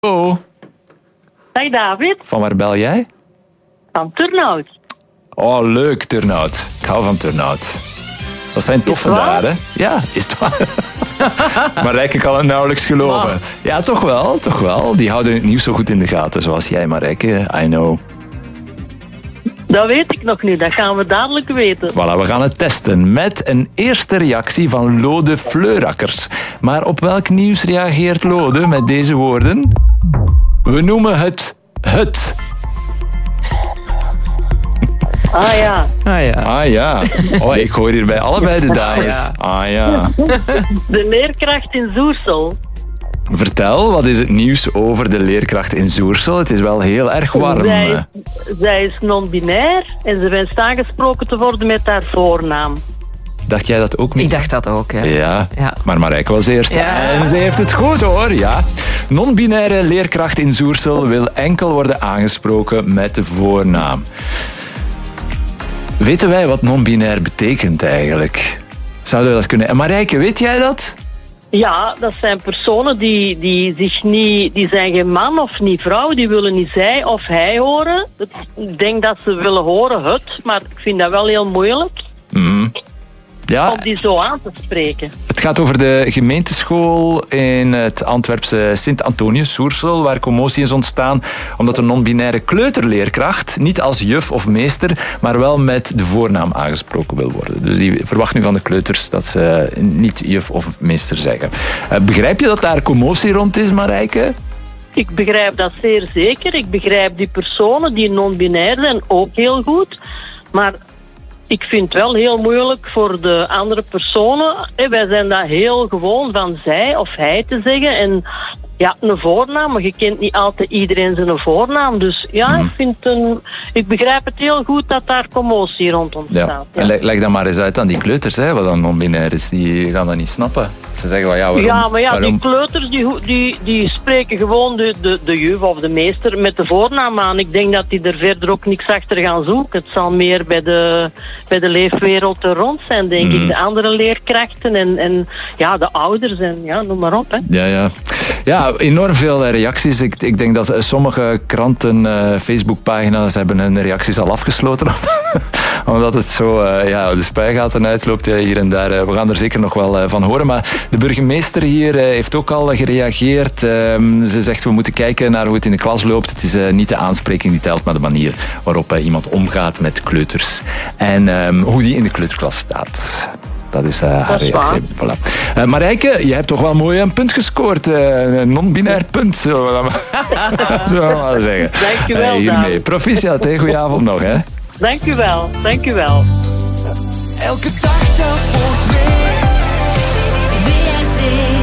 Oh. Dag David. Van waar bel jij? Van Turnhout. Oh, leuk Turnhout. Ik hou van Turnhout. Dat zijn toffe dagen. Ja, is het waar. Marijke kan het nauwelijks geloven. Wow. Ja, toch wel, toch wel. Die houden het nieuws zo goed in de gaten, zoals jij, Marijke. I know. Dat weet ik nog niet, dat gaan we dadelijk weten. Voilà, we gaan het testen met een eerste reactie van Lode Fleurakkers. Maar op welk nieuws reageert Lode met deze woorden? We noemen het. Ah ja. Ah ja. Ah ja. Oh, ik hoor hier bij allebei de dames. Ah ja. De leerkracht in Zoersel. Vertel, wat is het nieuws over de leerkracht in Zoersel? Het is wel heel erg warm. Zij is non-binair en ze wenst aangesproken te worden met haar voornaam. Dacht jij dat ook niet? Ik dacht dat ook, ja. Ja, maar Marijke was eerst. Ja. En ze heeft het goed hoor, ja. Non-binaire leerkracht in Zoersel wil enkel worden aangesproken met de voornaam. Weten wij wat non-binair betekent eigenlijk? Zouden we dat kunnen... En Marijke, weet jij dat? Ja, dat zijn personen die zich niet... Die zijn geen man of niet vrouw, die willen niet zij of hij horen. Ik denk dat ze willen horen het, maar ik vind dat wel heel moeilijk. Ja, Om die zo aan te spreken. het gaat over de gemeenteschool in het Antwerpse Sint-Antonius, Zoersel, waar commotie is ontstaan omdat een non-binaire kleuterleerkracht niet als juf of meester, maar wel met de voornaam aangesproken wil worden. Dus die verwacht nu van de kleuters dat ze niet juf of meester zeggen. Begrijp je dat daar commotie rond is, Marijke? Ik begrijp dat zeer zeker. Ik begrijp die personen die non-binair zijn ook heel goed. Maar ik vind het wel heel moeilijk voor de andere personen. Wij zijn dat heel gewoon van zij of hij te zeggen. En ja, een voornaam, maar je kent niet altijd iedereen zijn voornaam. Dus ja, ik begrijp het heel goed dat daar commotie rond ontstaat. Ja. En leg dat maar eens uit aan die kleuters, hè, wat dan non-binair is. Die gaan dat niet snappen. Ze zeggen wel, ja, waarom? Die kleuters die spreken gewoon de juf of de meester met de voornaam aan. Ik denk dat die er verder ook niks achter gaan zoeken. Het zal meer bij de leefwereld er rond zijn, denk ik. De andere leerkrachten en ja, de ouders en ja, noem maar op. Hè. Ja, enorm veel reacties. Ik denk dat sommige kranten, Facebookpagina's hebben hun reacties al afgesloten. Omdat het zo de spuigaten uitloopt hier en daar. We gaan er zeker nog wel van horen. Maar de burgemeester hier heeft ook al gereageerd. Ze zegt, we moeten kijken naar hoe het in de klas loopt. Het is niet de aanspreking die telt, maar de manier waarop iemand omgaat met kleuters. En hoe die in de kleuterklas staat. Dat is haar reactie. Voilà. Marijke, je hebt toch wel mooi een punt gescoord. Een non-binair punt, zullen we maar zeggen. Dank u wel, hiermee. Proficiat, goedenavond nog. Hè. Dank u wel, dank u wel. Elke dag telt voor twee. WRT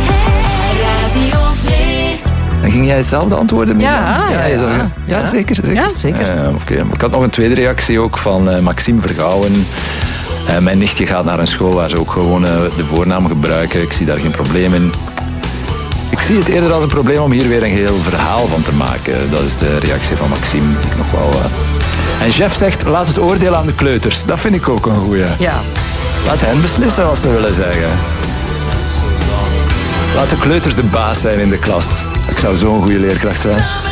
Radio 2. En ging jij hetzelfde antwoorden? Mirjam? Ja. Zeker. Ja, zeker. Okay. Ik had nog een tweede reactie ook van Maxime Vergouwen. Mijn nichtje gaat naar een school waar ze ook gewoon de voornaam gebruiken. Ik zie daar geen probleem in. Ik zie het eerder als een probleem om hier weer een heel verhaal van te maken. Dat is de reactie van Maxime. Die ik nog wel... En Jeff zegt, laat het oordeel aan de kleuters. Dat vind ik ook een goeie. Ja. Laat hen beslissen wat ze willen zeggen. Laat de kleuters de baas zijn in de klas. Ik zou zo'n goede leerkracht zijn.